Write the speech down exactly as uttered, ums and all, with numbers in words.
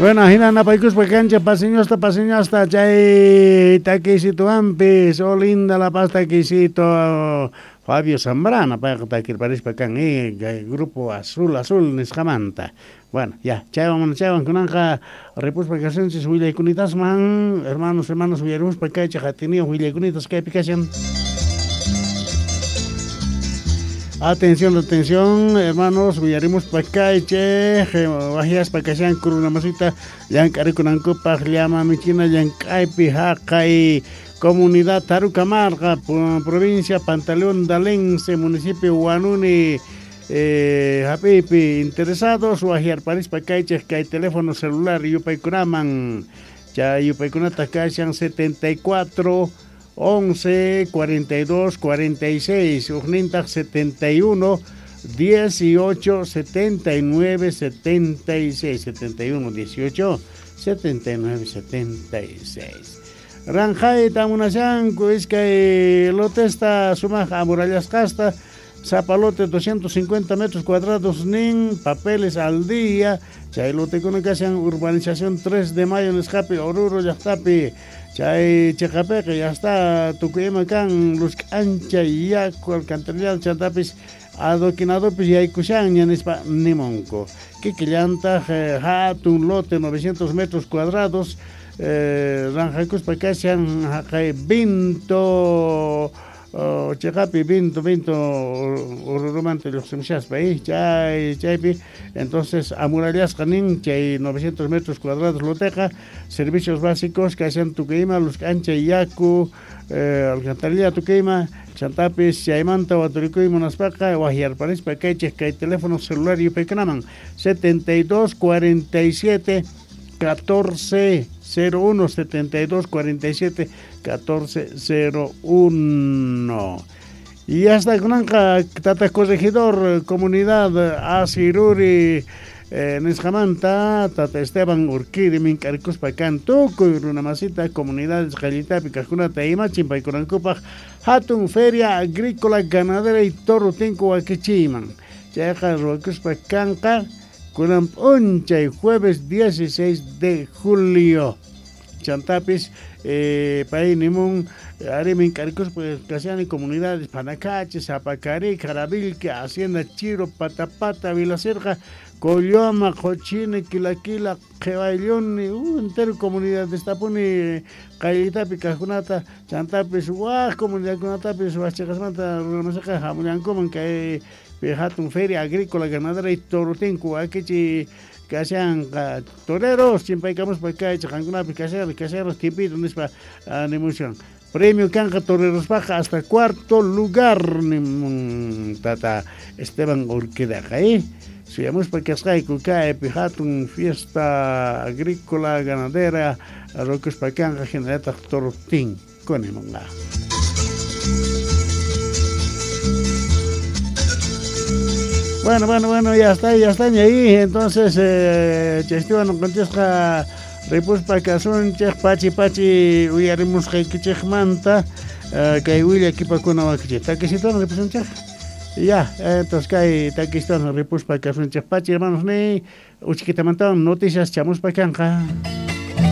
Bueno, hina napaykus pecancha paseño hasta paseño hasta chay taquisito ampis, oh linda la pasta taquisito Fabio Zambrana para taquir París pecan y grupo azul azul niscamanta. Bueno, ya, chavan chavan kunanja repus pecación si huile kunitas man, hermanos hermanos huyerus pecacha hatinio huile kunitas que picación. Atención, atención, hermanos, Villarrimos Pacaiche, Bajías Pacasian, Curunamasita, Yancarikunanco, Pajliama, Michina, Yancaipi, Jacay, Comunidad Tarucamarga, Provincia Pantaleón Dalense, Municipio Guanuni, eh, Japipi, interesados, Bajíar París Pacaiche, que hay teléfono celular, Yupaicuraman, ya Yupaicunata Casian setenta y cuatro. once, cuarenta y dos, cuarenta y seis, Ujnintak setenta y uno, dieciocho, setenta y nueve, setenta y seis, setenta y uno, dieciocho, setenta y nueve, setenta y seis. Ranjay Tamunashan, Cuisca lote está sumaja a murallas casta, Zapalote doscientos cincuenta metros cuadrados, nin, papeles al día, Chailote con ocasión, urbanización tres de mayo en Escape, Oruro, Yaxtapi, Chay Checapeque, ya está, Tucuyema Can, Luz Ancha y Yaco, Alcantarillal, Chantapis, Adoquinadopis y Aycushan, Yanispa, Nimonco. Kikillanta, Hatun, lote novecientos metros cuadrados, eh, Ranjacus Pacasian, Jacay, Vinto, Oh, Checapi, Vinto, Vinto, Ururumante, los Semchas, país, Chay, Chaypi, entonces, Amurallas, Canin, Chay, novecientos metros cuadrados, Loteja, servicios básicos, que hacen Tuqueima, Luz Cancha, Yacu, eh, Alcantarilla, Tuqueima, Chantapis, Chaimanta, Huaturicuy, Monaspaca, Guajiar, París, Pacaiches, que hay teléfono celular y Pecanaman, setenta y dos, cuarenta y siete, catorce cero uno, setenta y dos, cuarenta y siete, catorce cero uno. Y hasta con Tata Corregidor, Comunidad Asiruri, eh, Nesjamanta, Tata Esteban Urquidi, Mincaricus Pacan, Tuco, y Runamasita, Comunidades Jalita, Picajuna, Taima, Chimpaicurancupa, Hatun, Feria Agrícola, Ganadera y Toro Tinco, Aquichiman, Chaja, Ruacus Pacanca, Kunam Uncha y jueves dieciséis de julio. Chantapis, eh, Paí Nimun, Aremin Caricos, pues Casiani, Comunidades, Panacache, Zapacari, Carabilque, Hacienda Chiro, Patapata, Vilacerja, Coyoma, Cochine, Quilaquila, Jebaillón, uh, entero comunidad de Estapuni, Cayitapi, Cajunata, Chantapis, Guaj, Comunidad Cunatapis, Huachacasmanta, Ramasaca, Jamuliancoman, que Hatun Feria Agrícola, Ganadera y Torotinco, Akechi, que hacían toreros, siempre hay campos para acá, Chacanguna, Picaseros, Caseros, Tipito, Nispa, Nemución. Premio Canja Toreros Baja hasta cuarto lugar, Tata Esteban Urquida, ahí. Subimos para Cascay, Cucae, Pijatun, fiesta agrícola, ganadera, Rocos para Canja, Generata Torotín, con el manga. Bueno, bueno, bueno, ya está, ya están ahí. Entonces, eh, Chestivan no contesta Repus Pacasun, Chech Pachi Pachi, Uyarimus Haikichech Manta, que hay Willy aquí para Kuna Wakichi. Taquisito, Repus Chech. Ya, entonces, que Taquiston, Repus Pacasun, Chech Pachi, hermanos, Ney, Uchiquitamantón, noticias, chamos Pacanja.